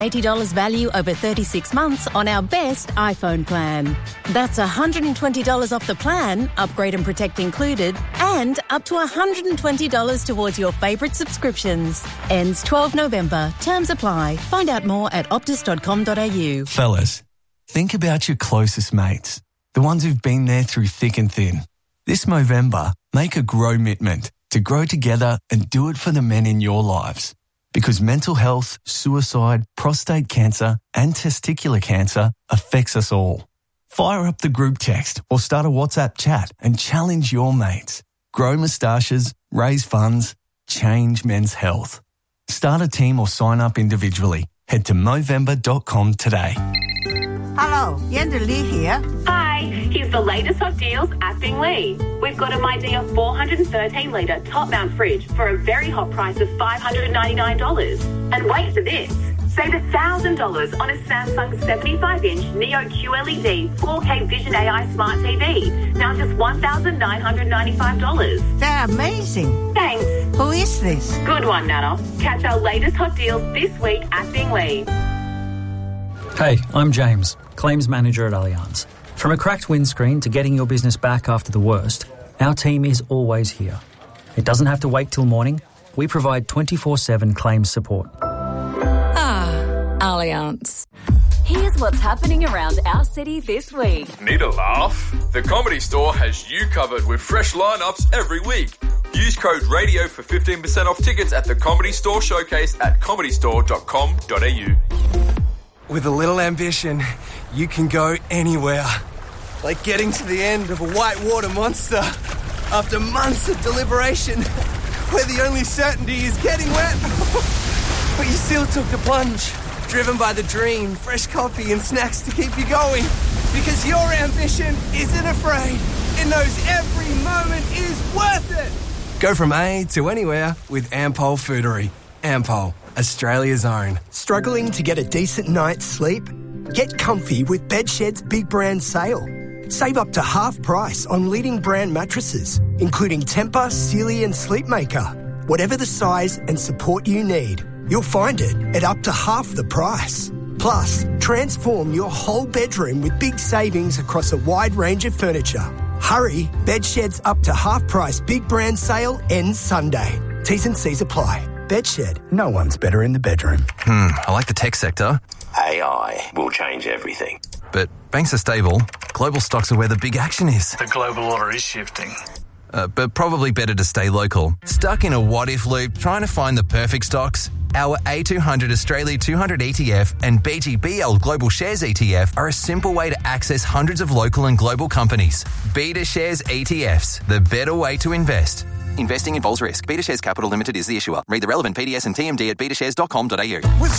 $80 value over 36 months on our best iPhone plan. That's $120 off the plan, upgrade and protect included, and up to $120 towards your favourite subscriptions. Ends 12 November. Terms apply. Find out more at optus.com.au. Fellas, think about your closest mates, the ones who've been there through thick and thin. This Movember, make a grow-mitment to grow together and do it for the men in your lives. Because mental health, suicide, prostate cancer and testicular cancer affects us all. Fire up the group text or start a WhatsApp chat and challenge your mates. Grow moustaches, raise funds, change men's health. Start a team or sign up individually. Head to Movember.com today. Hello, Yenda Lee here. Hi, here's the latest hot deals at Binglee. We've got a MyDear 413-litre top-mount fridge for a very hot price of $599. And wait for this. Save $1,000 on a Samsung 75-inch Neo QLED 4K Vision AI Smart TV. Now just $1,995. They're amazing. Thanks. Who is this? Good one, Nana. Catch our latest hot deals this week at Binglee. Hey, I'm James, Claims Manager at Allianz. From a cracked windscreen to getting your business back after the worst, our team is always here. It doesn't have to wait till morning. We provide 24/7 claims support. Allianz. Here's what's happening around our city this week. Need a laugh? The Comedy Store has you covered with fresh lineups every week. Use code RADIO for 15% off tickets at the Comedy Store Showcase at comedystore.com.au. With a little ambition, you can go anywhere. Like getting to the end of a whitewater monster after months of deliberation, where the only certainty is getting wet. But you still took the plunge, driven by the dream, fresh coffee and snacks to keep you going. Because your ambition isn't afraid. It knows every moment is worth it. Go from A to anywhere with Ampol Foodery. Ampol, Australia's own. Struggling to get a decent night's sleep? Get comfy with Bedshed's big brand sale. Save up to half price on leading brand mattresses, including Tempur, Sealy and Sleepmaker. Whatever the size and support you need, you'll find it at up to half the price. Plus, transform your whole bedroom with big savings across a wide range of furniture. Hurry, Bedshed's up to half price big brand sale ends Sunday. T's and C's apply. Bedshed, no one's better in the bedroom. I like the tech sector. AI will change everything. But banks are stable. Global stocks are where the big action is. The global order is shifting. But probably better to stay local. Stuck in a what-if loop trying to find the perfect stocks? Our A200 Australia 200 ETF and BGBL Global Shares ETF are a simple way to access hundreds of local and global companies. Beta Shares ETFs, the better way to invest. Investing involves risk. Beta Shares Capital Limited is the issuer. Read the relevant PDS and TMD at betashares.com.au. With